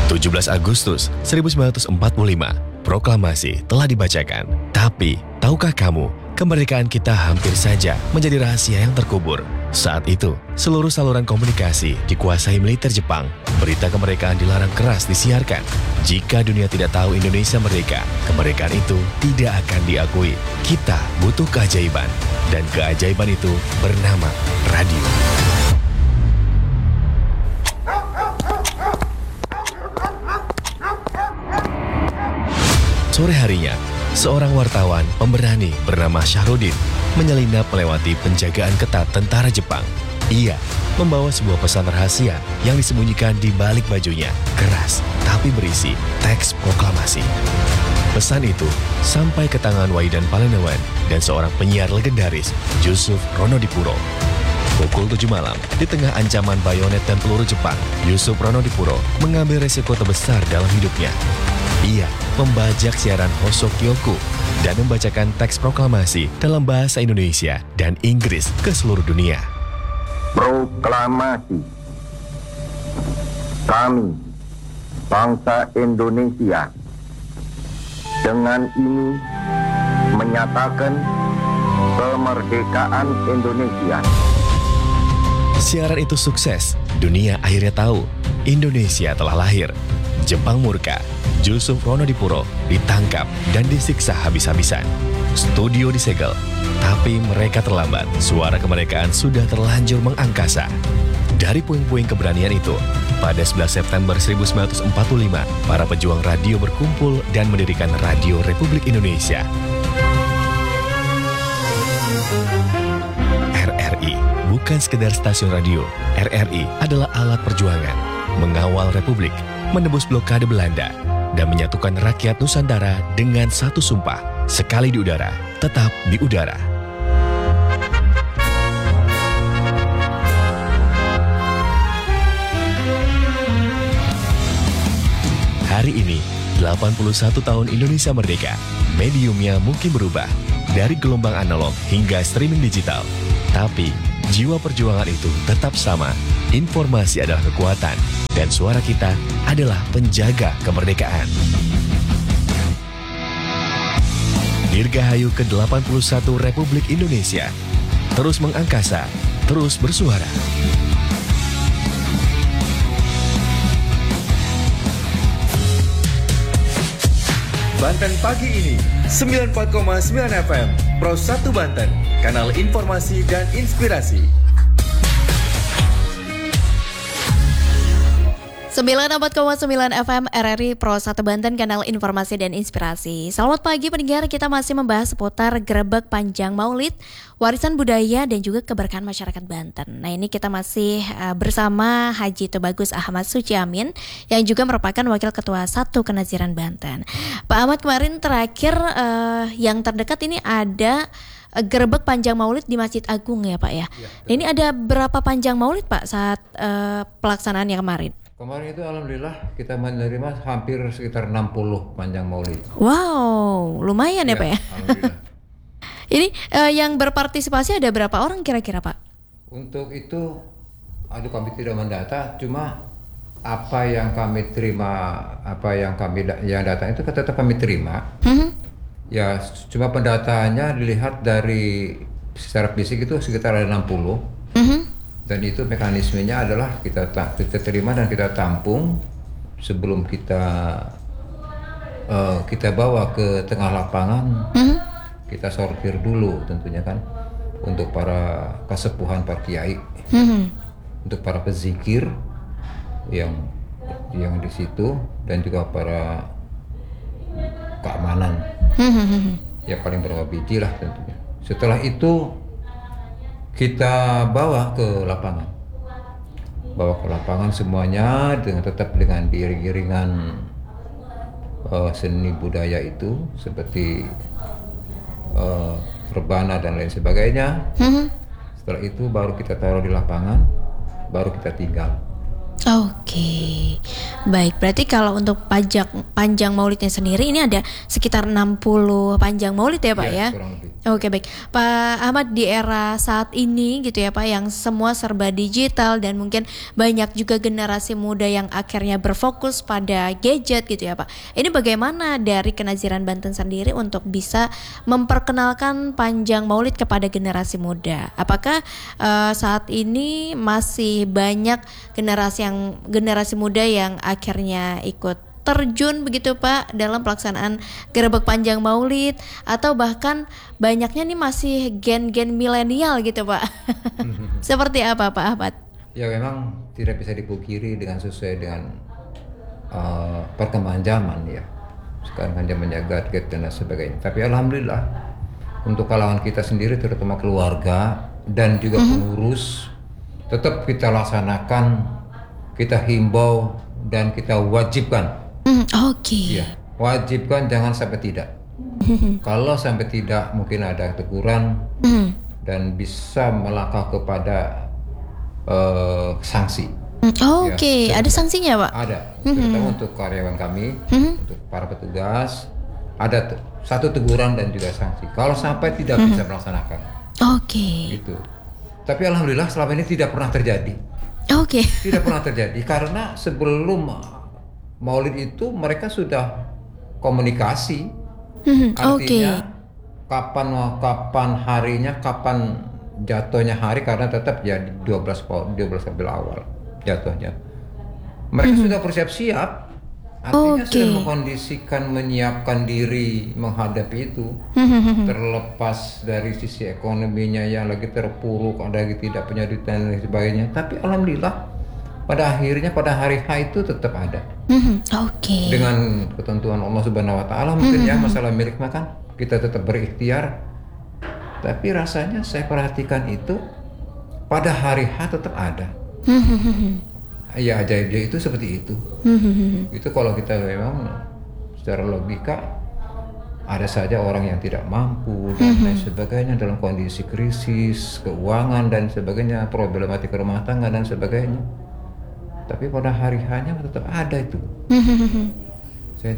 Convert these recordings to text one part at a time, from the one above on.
17 Agustus 1945, proklamasi telah dibacakan. Tapi, tahukah kamu, kemerdekaan kita hampir saja menjadi rahasia yang terkubur. Saat itu, seluruh saluran komunikasi dikuasai militer Jepang. Berita kemerdekaan dilarang keras disiarkan. Jika dunia tidak tahu Indonesia merdeka, kemerdekaan itu tidak akan diakui. Kita butuh keajaiban, dan keajaiban itu bernama radio. Sore harinya, seorang wartawan pemberani bernama Syahrudin menyelinap melewati penjagaan ketat tentara Jepang. Ia membawa sebuah pesan rahasia yang disembunyikan di balik bajunya, keras tapi berisi teks proklamasi. Pesan itu sampai ke tangan Waidan Palenewan dan seorang penyiar legendaris, Yusuf Ronodipuro. Pukul 7 malam, di tengah ancaman bayonet dan peluru Jepang, Yusuf Ronodipuro mengambil resiko terbesar dalam hidupnya. Ia membajak siaran Hosokyoku dan membacakan teks proklamasi dalam bahasa Indonesia dan Inggris ke seluruh dunia. Proklamasi. Kami, bangsa Indonesia, dengan ini menyatakan kemerdekaan Indonesia. Siaran itu sukses. Dunia akhirnya tahu Indonesia telah lahir. Jepang murka. Yusuf Ronodipuro ditangkap dan disiksa habis-habisan. Studio disegel, tapi mereka terlambat. Suara kemerdekaan sudah terlanjur mengangkasa. Dari puing-puing keberanian itu, pada 11 September 1945, para pejuang radio berkumpul dan mendirikan Radio Republik Indonesia. RRI bukan sekedar stasiun radio. RRI adalah alat perjuangan, mengawal Republik, menebus blokade Belanda, dan menyatukan rakyat Nusantara dengan satu sumpah, sekali di udara, tetap di udara. Hari ini, 81 tahun Indonesia merdeka, mediumnya mungkin berubah, dari gelombang analog hingga streaming digital. Tapi, jiwa perjuangan itu tetap sama. Informasi adalah kekuatan, dan suara kita adalah penjaga kemerdekaan. Dirgahayu ke-81 Republik Indonesia, terus mengangkasa, terus bersuara. Banten Pagi ini, 94,9 FM, Pro 1 Banten, kanal informasi dan inspirasi. 94,9 FM RRI Pro 1 Banten, kanal informasi dan inspirasi. Selamat pagi pendengar, kita masih membahas seputar Grebek Panjang Maulid, warisan budaya dan juga keberkahan masyarakat Banten. Nah, ini kita masih bersama Haji Tubagus Ahmad Suciamin yang juga merupakan Wakil Ketua 1 Kenaziran Banten. Pak Ahmad, kemarin terakhir yang terdekat ini ada Grebek Panjang Maulid di Masjid Agung ya Pak ya. Ini ada berapa panjang Maulid Pak saat pelaksanaan yang kemarin? Kemarin itu alhamdulillah kita menerima hampir sekitar 60 panjang maulid. Wow, lumayan ya Pak ya? Alhamdulillah. Ini yang berpartisipasi ada berapa orang kira-kira Pak? Untuk itu, kami tidak mendata, cuma apa yang kami terima, yang datang itu tetap kami terima. Ya, cuma pendataannya dilihat dari secara fisik itu sekitar ada 60. Dan itu mekanismenya adalah kita terima dan kita tampung sebelum kita bawa ke tengah lapangan. Kita sortir dulu tentunya kan untuk para kasepuhan, para kiai, untuk para pezikir yang di situ dan juga para keamanan. Ya paling berapa biji lah tentunya. Setelah itu kita bawa ke lapangan semuanya tetap dengan iring-iringan seni budaya itu seperti rebana dan lain sebagainya. Setelah itu baru kita taruh di lapangan, baru kita tinggal. Oke. Baik, berarti kalau untuk panjang maulidnya sendiri ini ada sekitar 60 panjang maulid ya Pak ya? Kurang lebih. Oke, baik. Pak Ahmad, di era saat ini gitu ya Pak, yang semua serba digital dan mungkin banyak juga generasi muda yang akhirnya berfokus pada gadget gitu ya Pak. Ini bagaimana dari Kenaziran Banten sendiri untuk bisa memperkenalkan panjang maulid kepada generasi muda? Apakah saat ini masih banyak generasi muda yang akhirnya ikut terjun begitu Pak dalam pelaksanaan gerebek panjang maulid, atau bahkan banyaknya nih masih gen-gen milenial gitu Pak? Seperti apa Pak Ahmad? Ya memang tidak bisa dipungkiri dengan sesuai dengan perkembangan zaman ya. Sekarang kan zamannya gadget dan sebagainya. Tapi alhamdulillah untuk kalangan kita sendiri, terutama keluarga dan juga pengurus, tetap kita laksanakan, kita himbau dan kita wajibkan. Oke. Iya, wajibkan, jangan sampai tidak. Kalau sampai tidak mungkin ada teguran dan bisa melangkah kepada sanksi. Oke, Ya, ada sanksinya Pak? ada, terutama untuk karyawan kami, untuk para petugas, ada satu teguran dan juga sanksi. Kalau sampai tidak bisa melaksanakan, Oke. itu. Tapi alhamdulillah selama ini tidak pernah terjadi. Oke. Tidak pernah terjadi karena sebelum Maulid itu mereka sudah komunikasi. Artinya kapan harinya, kapan jatuhnya hari, karena tetap ya 12 April awal jatuhnya. Mereka sudah bersiap-siap. Artinya sudah mengkondisikan, menyiapkan diri menghadapi itu. Terlepas dari sisi ekonominya yang lagi terpuruk, ada lagi tidak punya duit dan lain sebagainya. Tapi alhamdulillah pada akhirnya pada hari H itu tetap ada. Oke. Dengan ketentuan Allah Subhanahu wa taala mungkin ya, masalah milik makan kita tetap berikhtiar. Tapi rasanya saya perhatikan itu pada hari H tetap ada. Ya ajaibnya itu seperti itu. Itu kalau kita memang secara logika, ada saja orang yang tidak mampu dan lain sebagainya dalam kondisi krisis keuangan dan sebagainya, problematika rumah tangga dan sebagainya. Tapi pada hari hanya tetap ada itu. Saya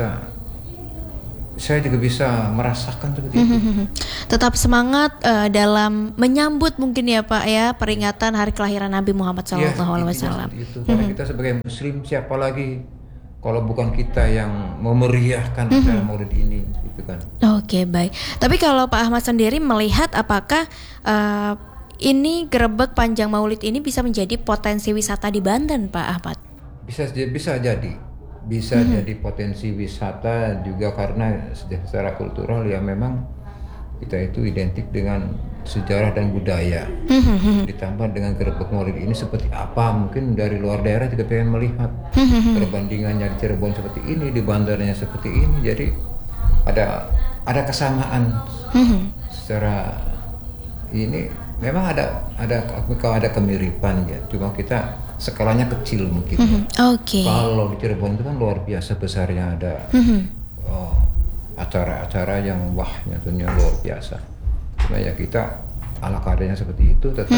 juga bisa merasakan seperti itu. Tetap semangat dalam menyambut mungkin ya Pak ya peringatan hari kelahiran Nabi Muhammad SAW. Itu karena kita sebagai Muslim, siapa lagi kalau bukan kita yang memeriahkan acara Maulid ini, gitu kan. Oke, baik. Tapi kalau Pak Ahmad sendiri melihat apakah ini gerebek panjang maulid ini bisa menjadi potensi wisata di Banten Pak Ahmad? Bisa jadi potensi wisata juga, karena secara kultural ya memang kita itu identik dengan sejarah dan budaya. Ditambah dengan gerebek maulid ini seperti apa, mungkin dari luar daerah juga pengen melihat perbandingannya di Cirebon seperti ini, di Bantennya seperti ini. Jadi ada kesamaan secara ini. Memang ada kemiripan ya, cuma kita skalanya kecil mungkin. Oke. Kalau di Cirebon itu kan luar biasa besarnya, ada acara-acara yang tentunya luar biasa. Cuma ya kita ala kadarnya seperti itu, tetap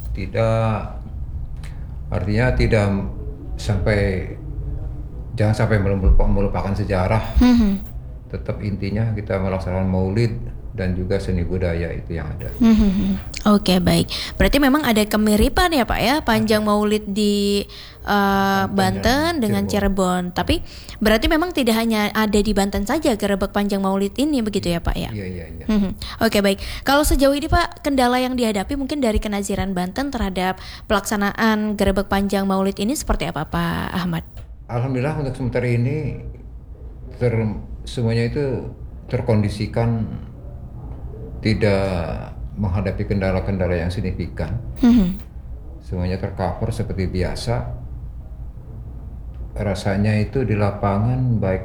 jangan sampai melupakan sejarah. Tetap intinya kita melaksanakan maulid dan juga seni budaya itu yang ada. Oke, baik. Berarti memang ada kemiripan ya Pak ya, panjang maulid di Banten dengan Cirebon. Tapi berarti memang tidak hanya ada di Banten saja gerebek panjang maulid ini, begitu ya Pak ya? Iya. Oke, baik. Kalau sejauh ini Pak, kendala yang dihadapi mungkin dari Kenaziran Banten terhadap pelaksanaan gerebek panjang maulid ini seperti apa Pak Ahmad? Alhamdulillah untuk sementara ini semuanya itu terkondisikan, tidak menghadapi kendala-kendala yang signifikan. Semuanya tercover seperti biasa. Rasanya itu di lapangan baik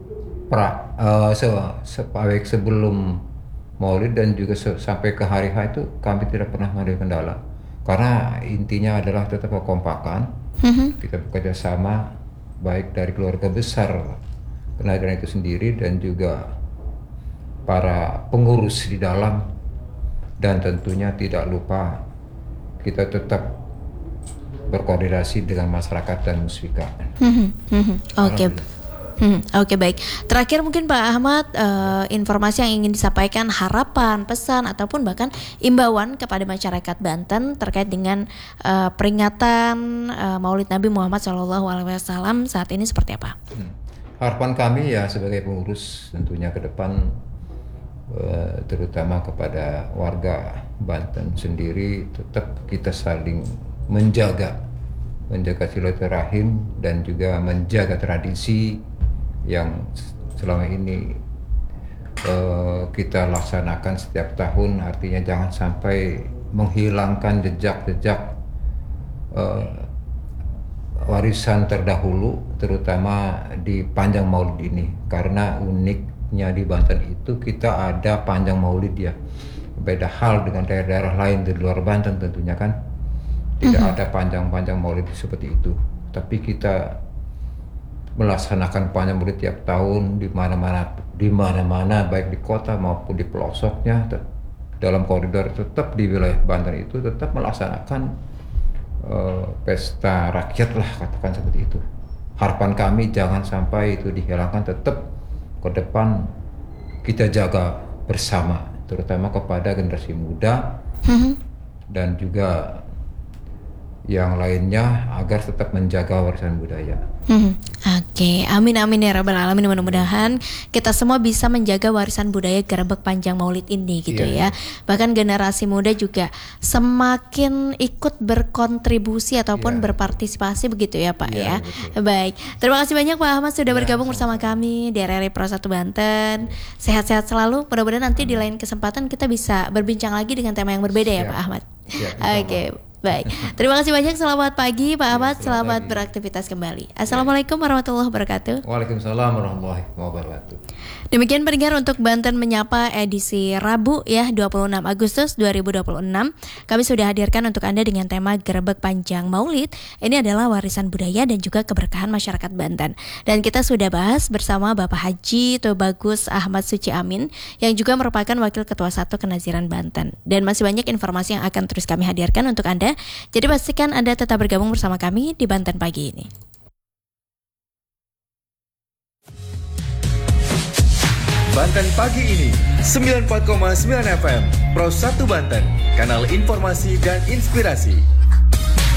sebelum Maulid dan juga sampai ke hari H itu kami tidak pernah menghadapi kendala. Karena intinya adalah tetap kekompakan. Kita bekerja sama baik dari keluarga besar Kenaziran itu sendiri dan juga para pengurus di dalam, dan tentunya tidak lupa kita tetap berkoordinasi dengan masyarakat dan Musbika. Oke. Oke, baik. Terakhir mungkin Pak Ahmad, informasi yang ingin disampaikan, harapan, pesan ataupun bahkan imbauan kepada masyarakat Banten terkait dengan peringatan Maulid Nabi Muhammad SAW saat ini seperti apa? Harapan kami ya sebagai pengurus tentunya ke depan, terutama kepada warga Banten sendiri, tetap kita saling menjaga silaturahim dan juga menjaga tradisi yang selama ini kita laksanakan setiap tahun. Artinya jangan sampai menghilangkan jejak-jejak warisan terdahulu, terutama di Panjang Maulid ini. Karena uniknya di Banten itu kita ada Panjang Maulid ya. Beda hal dengan daerah-daerah lain di luar Banten tentunya kan. Tidak ada panjang-panjang Maulid seperti itu. Tapi kita melaksanakan Panjang Maulid tiap tahun di mana-mana baik di kota maupun di pelosoknya, dalam koridor tetap di wilayah Banten itu tetap melaksanakan pesta rakyat lah, katakan seperti itu. Harapan kami jangan sampai itu dihilangkan, tetap ke depan kita jaga bersama, terutama kepada generasi muda dan juga yang lainnya agar tetap menjaga warisan budaya. Oke, amin ya rabbal alamin. Mudah-mudahan kita semua bisa menjaga warisan budaya Gerebek Panjang Maulid ini gitu ya. Bahkan generasi muda juga semakin ikut berkontribusi ataupun berpartisipasi begitu ya Pak ya. Betul. Baik, terima kasih banyak Pak Ahmad sudah bergabung bersama kami di RRI Pro 1 Banten. Sehat-sehat selalu. Mudah-mudahan nanti di lain kesempatan kita bisa berbincang lagi dengan tema yang berbeda ya Pak Ahmad. Oke. Baik, terima kasih banyak. Selamat pagi Pak Ahmad, selamat beraktivitas kembali. Assalamualaikum warahmatullahi wabarakatuh. Waalaikumsalam warahmatullahi wabarakatuh. Demikian pendengar untuk Banten Menyapa edisi Rabu ya 26 Agustus 2026. Kami sudah hadirkan untuk Anda dengan tema Gerebek Panjang Maulid. Ini adalah warisan budaya dan juga keberkahan masyarakat Banten. Dan kita sudah bahas bersama Bapak Haji Tubagus Ahmad Suci Amin yang juga merupakan Wakil Ketua 1 Kenaziran Banten. Dan masih banyak informasi yang akan terus kami hadirkan untuk Anda. Jadi pastikan Anda tetap bergabung bersama kami di Banten Pagi ini. Banten Pagi ini 94,9 FM Pro 1 Banten, kanal informasi dan inspirasi.